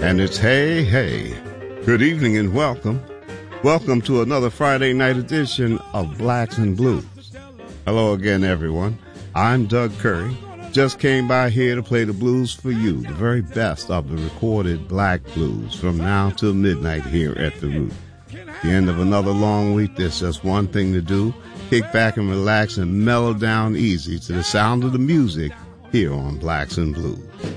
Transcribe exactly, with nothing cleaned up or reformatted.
And it's hey, hey. Good evening and welcome. Welcome to another Friday night edition of Blacks and Blues. Hello again, everyone. I'm Doug Curry. Just came by here to play the blues for you, the very best of the recorded black blues from now till midnight here at The Root. The end of another long week, there's just one thing to do. Kick back and relax and mellow down easy to the sound of the music here on Blacks and Blues.